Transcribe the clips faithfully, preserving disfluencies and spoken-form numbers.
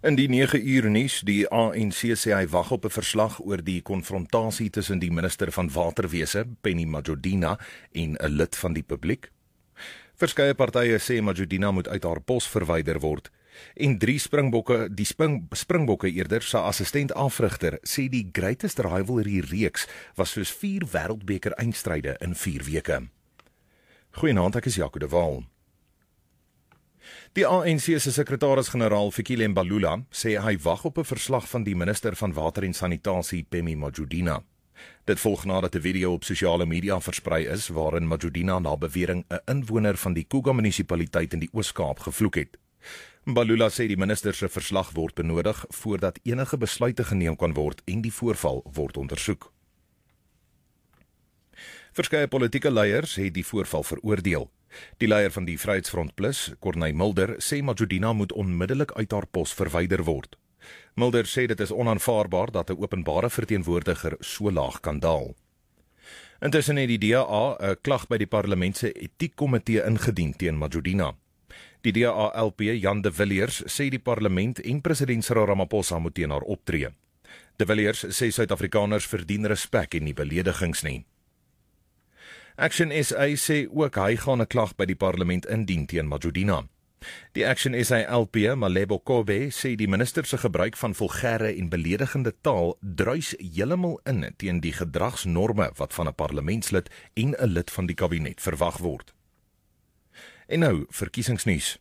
In die nege uur nuus, die A N C sê hy wag op 'n verslag oor die konfrontasie tussen die minister van Waterwese, Penny Majordina, en 'n lid van die publiek. Verskeie partye sê Majordina moet uit haar pos verwyder word. En drie springbokke, die spring, springbokke eerder, sy assistent afrigter, sê die greatest rivalry reeks was soos vier wêreldbeker eindstryde in vier weke. Goeienaand, ek is Jaco de Waal. Die A N C se sekretaris-generaal Fikile Mbalula sê hy wag op 'n verslag van die minister van Water en Sanitasie, Penny Majordina. Dit volg nadat 'n video op sosiale media versprei is waarin Majordina na bewering 'n inwoner van die Kruger munisipaliteit in die Oos-Kaap gevloek het. Mbalula sê die minister se verslag word benodig voordat enige besluite geneem kan word en die voorval word ondersoek. Verskeie politieke leiers het die voorval veroordeel. Die leier van die Vryheidsfront Plus, Corneille Mulder, sê Majordina moet onmiddellik uit haar pos verwyder word. Mulder sê dit is onaanvaarbaar dat 'n openbare verteenwoordiger so laag kan daal. Intussen het die D A 'n klag by die parlement se etiekkomitee ingedien teen Majordina. Die D A L P Jan de Villiers sê die parlement en president Cyril Ramaphosa moet teen haar optree. De Villiers sê Suid-Afrikaners verdien respek en nie beledigings nie. Action S A sê ook hy gaan 'n klag by die parlement indien teen Majordina. Die Action S A L P, Malebo Kobe, sê die minister se gebruik van vulgêre en beledigende taal druis heeltemal in teen die gedragsnorme wat van 'n parlementslid en 'n lid van die kabinet verwag word. En nou, verkiesingsnuus.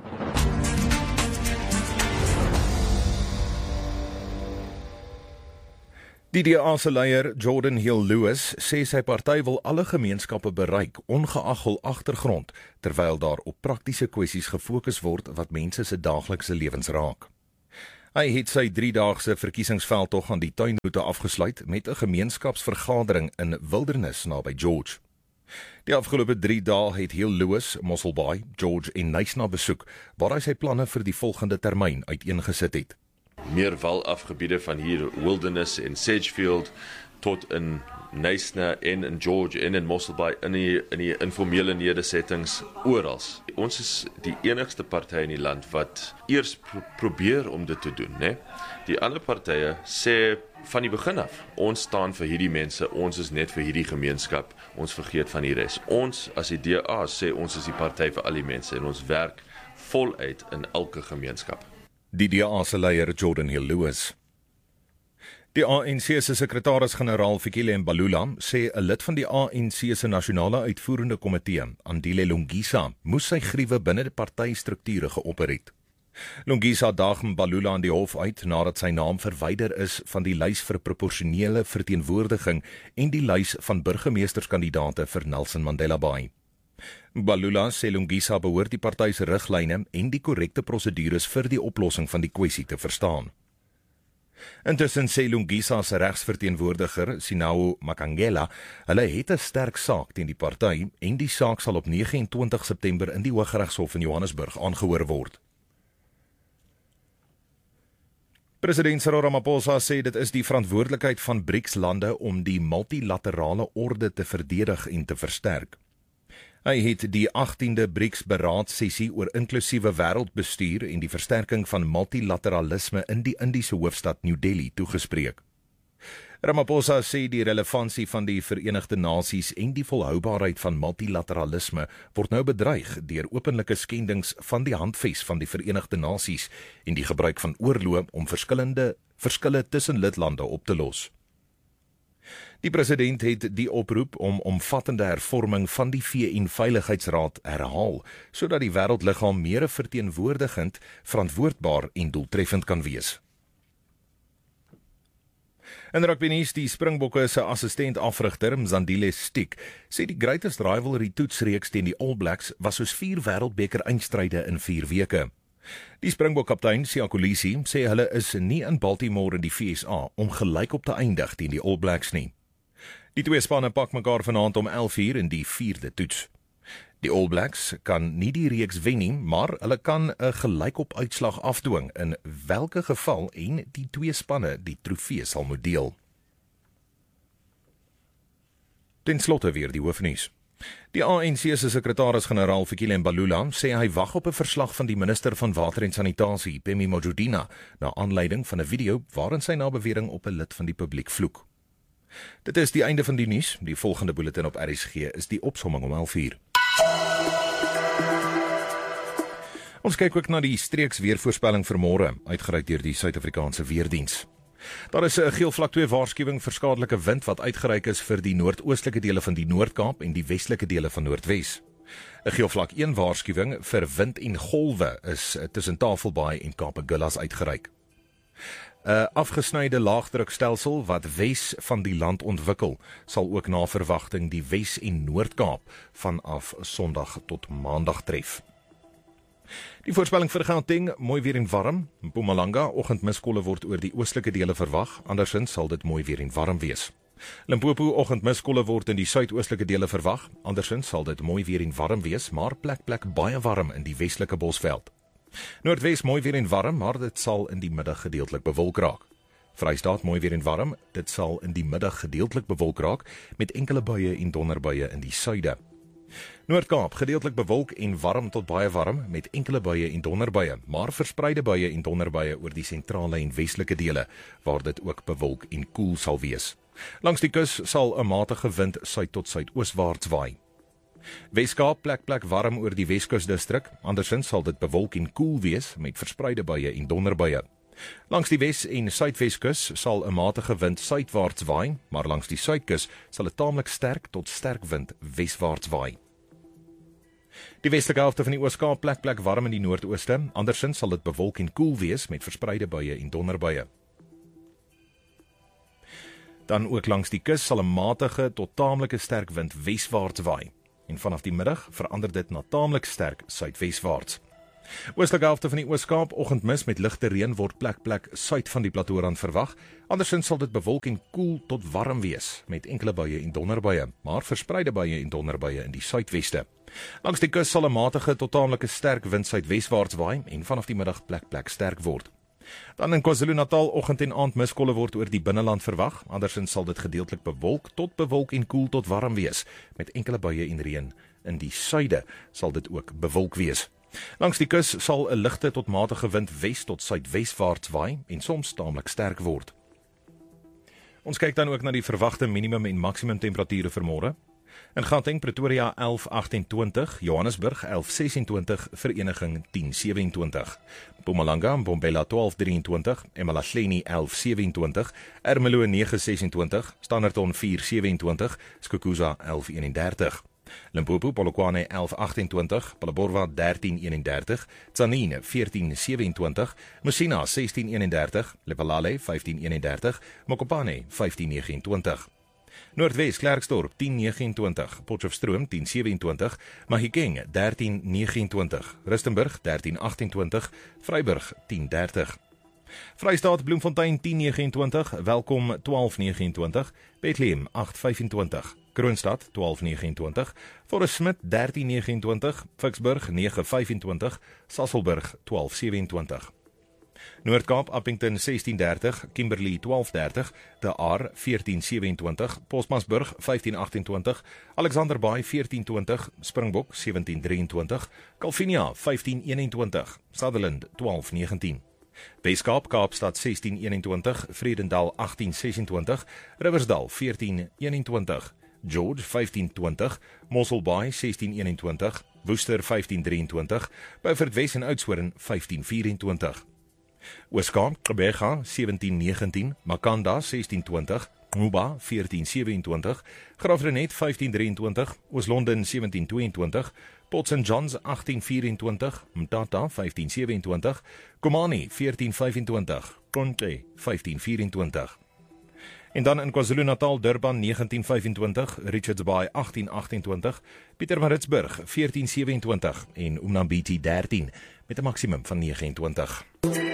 Die D A se leier, Jordan Hill-Lewis, sê sy party wil alle gemeenskappe bereik, ongeag hul agtergrond, terwyl daar op praktiese kwessies gefokus word wat mense se daaglikse lewens raak. Hy het sy driedaagse verkiesingsveldtog aan die tuinroete afgesluit met 'n gemeenskapsvergadering in Wildernis naby George. Die afgelope drie dae het Hill-Lewis, Mosselbaai, George en Knysna besoek, waar hy sy planne vir die volgende termyn uiteengesit het. Meer walafgebiede van hier Wilderness en Sedgefield tot in Knysna en in George en in Mosselbaai in die, in die informele nedersettings oral. Ons is die enigste party in die land wat eers pro probeer om dit te doen, né? Die ander partye sê van die begin af, ons staan vir hierdie mense, ons is net vir hierdie gemeenskap, ons vergeet van die res. Ons as die D A sê ons is die party vir al die mense en ons werk voluit in elke gemeenskap. Die D A se leier Jordan Hill-Lewis. Die A N C se sekretaris-generaal Fikile Mbalula sê 'n lid van die A N C se nasionale uitvoerende komitee, Andile Lungisa, moes sy griewe binne die partystrukture geopper het. Lungisa daag Mbalula aan die hof uit nadat sy naam verwyder is van die lys vir proporsionele verteenwoordiging en die lys van burgemeesterskandidaate vir Nelson Mandela Bay. Mbalula sê Lungisa behoort die party se riglyne en die korrekte prosedures vir die oplossing van die kwessie te verstaan. Intussen sê Lungisa se regsverteenwoordiger, Sinao Makangela, hulle het 'n sterk saak teen die party en die saak sal op nege en twintig September in die Hooggeregshof in Johannesburg aangehoor word. President Cyril Ramaphosa sê dit is die verantwoordelikheid van BRICS-lande om die multilaterale orde te verdedig en te versterk. Hy het die agtiende BRICS-beraadsessie oor inklusiewe wêreldbestuur en die versterking van multilateralisme in die Indiese hoofstad New Delhi toegespreek. Ramaphosa sê die relevantie van die Verenigde Nasies en die volhoubaarheid van multilateralisme word nou bedreig deur openlike skendings van die handves van die Verenigde Nasies en die gebruik van oorloë om verskillende verskille tussen lidlande op te los. Die president het die oproep om omvattende hervorming van die V N-veiligheidsraad herhaal, sodat die wêreldliggaam meer verteenwoordigend, verantwoordbaar en doeltreffend kan wees. In rugbynuus, die Springbokke se assistent afrigter, Mzandile Stick, sê die greatest rivalry toetsreeks teen die All Blacks was soos vier wêreldbeker eindstryde in vier weke. Die Springbok-kaptein, Siya Kolisi, sê hulle is nie in Baltimore in die V S A om gelyk op te eindig teen die All Blacks nie. Die twee spanne pak mekaar vanaand om elf uur in die vierde toets. Die All Blacks kan nie die reeks wen nie, maar hulle kan 'n gelykop uitslag afdwing in welke geval en die twee spanne die trofee sal moet deel. Ten slotte weer die hoofnuus. Die A N C se sekretaris-generaal Fikile Mbalula sê hy wag op 'n verslag van die minister van Water en Sanitasie, Phemi Motjodina, na aanleiding van 'n video waarin sy na bewering op 'n lid van die publiek vloek. Dit is die einde van die nuus. Die volgende bulletin op R S G is die opsomming om elf uur. Ons kyk ook na die streeks weervoorspelling vir môre, uitgereik deur die Suid-Afrikaanse Weerdiens. Daar is 'n geel vlak twee waarskuwing vir skadelike wind wat uitgereik is vir die noordoostelike dele van die Noord-Kaap en die westelike dele van Noordwes. 'n Geel vlak een waarskuwing vir wind en golwe is tussen Tafelbaai en Kaapagullas uitgereik. 'n Afgesnyde laagdrukstelsel wat wes van die land ontwikkel, sal ook na verwagting die Wes- en Noord-Kaap vanaf Sondag tot Maandag tref. Die voorspelling vir Gauteng, mooi weer en warm. Mpumalanga, oggendmiskolle word oor die oostelike dele verwag, andersins sal dit mooi weer en warm wees. Limpopo, oggendmiskolle word in die suidoostelike dele verwag, andersins sal dit mooi weer en warm wees, maar plek plek baie warm in die westelike Bosveld. Noordwes, mooi weer en warm, maar dit sal in die middag gedeeltelik bewolk raak. Vrystaat, mooi weer en warm, dit sal in die middag gedeeltelik bewolk raak, met enkele buie en donderbuie in die suide. Noord-Kaap, gedeeltelik bewolk en warm tot baie warm, met enkele buie en donderbuie, maar verspreide buie en donderbuie oor die sentrale en westelike dele, waar dit ook bewolk en koel sal wees. Langs die kus sal 'n matige wind suid tot suidooswaarts waai. Weskaap, plek plek warm oor die Weskusdistrik, andersins sal dit bewolk en koel wees, met verspreide buie en donderbuie. Langs die Wes- en Suidweskus sal 'n matige wind suidwaarts waai, maar langs die Suidkus sal 'n taamlik sterk tot sterk wind weswaarts waai. Die westelike helfte van die Oos-Kaap, plek plek warm in die noordooste, andersins sal dit bewolk en koel wees met verspreide buie en donderbuie. Dan ook langs die kus sal 'n matige tot taamlike sterk wind weswaarts waai, en vanaf die middag verander dit na taamlik sterk suidweswaarts. Oostelike helfte van die Oos-Kaap, oggendmis met ligte reën word plek plek suid van die platoorand verwag, andersins sal dit bewolk en koel tot warm wees, met enkele buie en donderbuie, maar verspreide buie en donderbuie in die suidweste. Langs die kus sal 'n matige tot taamlike sterk wind suidweswaarts waai, en vanaf die middag plek plek sterk word. Dan in KwaZulu-Natal, oggend en aand miskolle word oor die binneland verwag, andersins sal dit gedeeltelik bewolk tot bewolk en koel tot warm wees, met enkele buie en reën. In die suide sal dit ook bewolk wees. Langs die kus sal 'n ligte tot matige wind wes tot suidweswaarts waai en soms taamlik sterk word. Ons kyk dan ook na die verwagte minimum en maksimum temperature vir môre. In Gauteng, Pretoria elf agt en twintig, Johannesburg elf ses en twintig, Vereniging tien sewe en twintig, Mpumalanga, Mbombela twaalf drie en twintig, Emalahleni elf sewe en twintig, Ermelo nege ses en twintig, Standerton vier sewe en twintig, Skukuza elf een en dertig. Limpopo, Polokwane elf agt en twintig, Phalaborwa dertien een en dertig, Tzaneen veertien sewe en twintig, Messina sestien een en dertig, Lephalale vyftien een en dertig, Mokopane vyftien nege en twintig. Noordwes, Klerksdorp tien nege en twintig, Potchefstroom tien sewe en twintig, Mahikeng dertien nege en twintig, Rustenburg dertien agt en twintig, Vryburg tien dertig. Vrystaat, Bloemfontein tien nege en twintig, Welkom twaalf nege en twintig, Bethlehem agt vyf en twintig, Kroonstad twaalf nege en twintig, Forest Smith dertien nege en twintig, Vicksburg nege vyf en twintig, Sasolburg twaalf sewe en twintig. Noord-Kaap, Appington sestien dertig, Kimberley twaalf dertig, De Aar veertien sewe en twintig, Postmasburg vyftien agt en twintig, Alexanderbaai veertien twintig, Springbok sewentien drie en twintig, Calvinia vyftien een en twintig, Sutherland twaalf negentien. Weskaap, Kaapstad sestien een en twintig, Vredendal agttien ses en twintig, Riversdal veertien een en twintig, George vyftien twintig, Mosselbaai sestien een en twintig, Woester vyftien drie en twintig, Beaufort Wes en Oudtshoorn vyftien vier en twintig. Ooskaap, Gqeberha sewentien negentien, Makanda sestien twintig, Muba veertien sewe en twintig, Graafrenet vyftien drie en twintig, Oos-London sewentien twee en twintig, Port Saint John's agttien vyf en twintig, Mthatha vyftien sewe en twintig, Komani veertien vyf en twintig, Konke vyftien vier en twintig. En dan in KwaZulu-Natal, Durban negentien vyf en twintig, Richards Bay agttien agt en twintig, Pietermaritzburg veertien sewe en twintig en Umnambiti dertien met 'n maksimum van nege en twintig.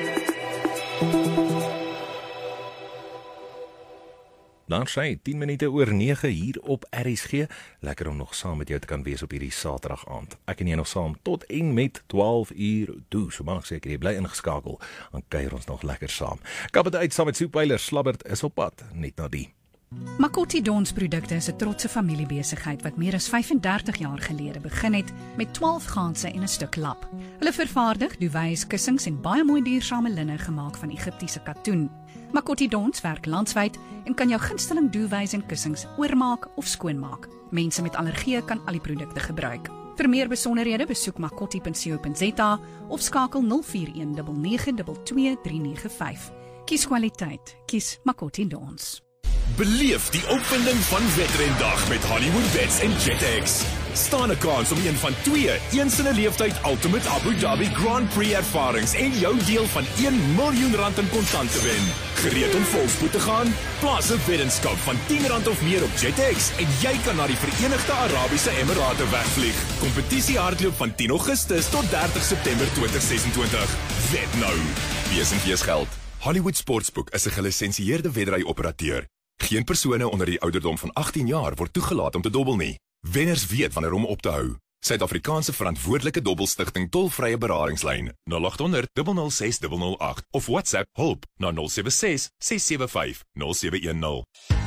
Dan sy tien minute oor nege hier op R S G. Lekker om nog saam met jou te kan wees op hierdie Saterdag aand. Ek en jy nog saam tot en met twaalf uur toe. So maak seker jy bly ingeskakel. Dan kuier ons nog lekker saam. Kap dit uit saam met Soepeiler. Slabbert is op pad net na die. Makoti Dons produkte is 'n trotse familiebesigheid wat meer as vyfendertig jaar gelede begin het met twaalf ganse en 'n stuk lap. Hulle vervaardig duwys, kussings en baie mooi duursame linne gemaak van Egiptiese katoen. Makoti Dons werk landwyd en kan jou gunsteling duwys en kussings oormaak of skoonmaak. Mense met allergieë kan al die produkte gebruik. Vir meer besonderhede besoek makoti punt co punt za of skakel nul vier een nege nege twee twee drie nege vyf. Kies kwaliteit, kies Makoti Dons. Beleef die opwinding van Wetrendag met Hollywood Bets en JetX. Staan 'n kans om een van twee eens in 'n leeftyd Ultimate Abu Dhabi Grand Prix ervarings en jou deel van een miljoen rand in kontant te wen. Gereed om volspoed te gaan? Plaas 'n weddenskap van tien rand of meer op JetX en jy kan na die Verenigde Arabiese Emirate wegvlieg. Kompetisie hardloop van tien Augustus tot dertig September twintig sesentwintig. Wet nou. Wees en wees geld. Hollywood Sportsbook is 'n gelisensieerde wedry-operateur. Geen persone onder die ouderdom van agttien jaar word toegelaat om te dobbel nie. Wenners weet wanneer om op te hou. Suid-Afrikaanse Verantwoordelike Dobbelstigting tolvrye beradingslyn nul agt honderd nul nul ses nul nul agt of WhatsApp hulp na nul sewe ses ses sewe vyf nul sewe een nul.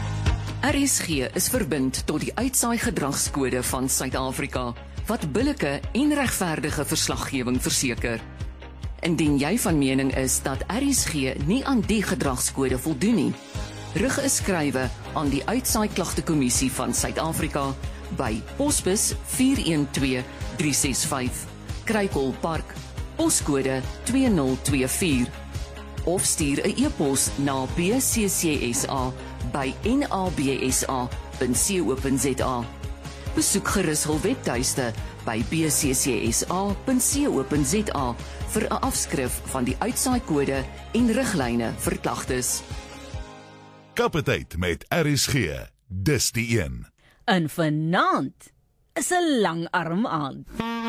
R S G is verbind tot die uitsaai gedragskode van Suid-Afrika wat billike en regverdige verslaggewing verseker. Indien jy van mening is dat R S G nie aan die gedragskode voldoen nie, rig 'n skrywe aan die Uitsaai Klagtekommissie van Suid-Afrika by Posbus vier een twee drie ses vyf, Kruikol Park, poskode twee nul twee vier, of stuur 'n e-pos na b c c s a by n a b s a punt co punt za. Besoek gerus hul webtuiste by b c c s a punt co punt za vir 'n afskrif van die uitsaai-kode en riglyne vir klagtes. Kapiteit met R S G, dis die een. En vanaand is 'n lang arm aan.